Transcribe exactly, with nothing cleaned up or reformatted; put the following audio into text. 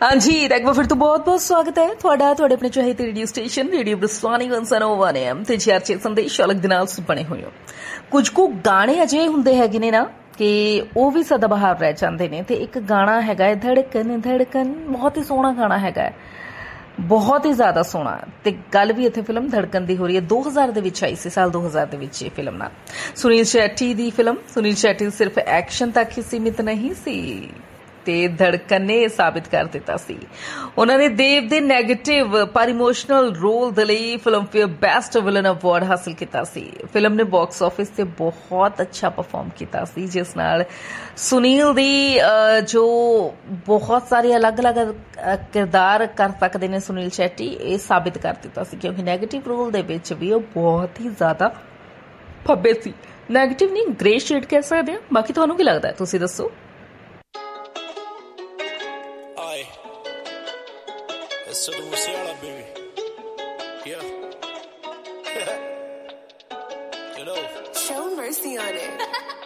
हाँ जी, एक बार फिर तो बहुत बहुत स्वागत है ਤੁਹਾਡਾ ਤੁਹਾਡੇ ਆਪਣੇ ਚਾਹੀਦੇ ਰੇਡੀਓ ਸਟੇਸ਼ਨ ਰੇਡੀਓ ਬ੍ਰਿਸਵਾਨੀ ਇੱਕ ਸੌ ਨੌ ਐਮ ਤੇ ਚਾਰ ਸੰਦੇਸ਼ ਅਲੱਗ ਦੇ ਨਾਲ ਬਣੇ ਹੋਏ ਹੋ। ਕੁਝ ਕੁ ਗਾਣੇ ਅਜੇ ਹੁੰਦੇ ਹੈਗੇ ਨੇ ਨਾ ਕਿ ਉਹ ਵੀ ਸਦਾਬਹਾਰ ਰਹਿ ਜਾਂਦੇ ਨੇ ਤੇ ਇੱਕ ਗਾਣਾ ਹੈਗਾ ਹੈ ਧੜਕਨ ਧੜਕਨ, ਬਹੁਤ ਹੀ ਸੋਹਣਾ ਗਾਣਾ ਹੈਗਾ ਹੈ, ਬਹੁਤ ਹੀ ਜ਼ਿਆਦਾ ਸੋਹਣਾ। ਤੇ ਗੱਲ ਵੀ ਇੱਥੇ ਫਿਲਮ ਧੜਕਨ ਦੀ ਹੋ ਰਹੀ ਹੈ। ਦੋ ਹਜ਼ਾਰ ਦੇ ਵਿੱਚ ਆਈ ਸੀ, ਸਾਲ ਦੋ ਹਜ਼ਾਰ ਦੇ ਵਿੱਚ ਇਹ ਫਿਲਮ ਨਾਲ ਸੁਨੀਲ ਸ਼ੈਟੀ ਦੀ ਫਿਲਮ। ਸੁਨੀਲ ਸ਼ੈਟੀ ਸਿਰਫ ਐਕਸ਼ਨ ਤੱਕ ਹੀ ਸੀਮਿਤ ਨਹੀਂ ਸੀ ਤੇ ਧੜਕਨ ਨੇ ਇਹ ਸਾਬਿਤ ਕਰ ਦਿੱਤਾ ਸੀ। ਉਹਨਾਂ ਨੇ ਦੇਵ ਦੇ ਨੈਗੇਟਿਵ ਪਰ ਇਮੋਸ਼ਨਲ ਰੋਲ ਦੇ ਲਈ ਫਿਲਮਫੇਅਰ ਬੈਸਟ ਵਿਲਨ ਅਵਾਰਡ ਹਾਸਲ ਕੀਤਾ ਸੀ। ਫਿਲਮ ਨੇ ਬਾਕਸ ਆਫਿਸ ਤੇ ਬਹੁਤ ਅੱਛਾ ਪਰਫਾਰਮ ਕੀਤਾ ਸੀ, ਜਿਸ ਨਾਲ ਸੁਨੀਲ ਦੀ ਜੋ ਬਹੁਤ ਸਾਰੇ ਅਲੱਗ-ਅਲੱਗ ਕਿਰਦਾਰ ਕਰ ਸਕਦੇ ਨੇ ਸੁਨੀਲ ਸ਼ੈਟੀ, ਇਹ ਸਾਬਿਤ ਕਰ ਦਿੱਤਾ ਸੀ। ਕਿਉਂਕਿ ਨੈਗੇਟਿਵ ਰੋਲ ਦੇ ਵਿੱਚ ਵੀ ਉਹ ਬਹੁਤ ਹੀ ਜ਼ਿਆਦਾ ਫੱਬੇ ਸੀ। ਨੈਗੇਟਿਵ ਨਹੀਂ, ਗ੍ਰੇ ਸ਼ੇਡ ਕਹਿ ਸਕਦੇ ਹਾਂ। ਬਾਕੀ ਤੁਹਾਨੂੰ ਕੀ ਲੱਗਦਾ, ਤੁਸੀਂ ਦੱਸੋ। It's Siddhu Musiala, baby. Yeah. You know. Show mercy on it.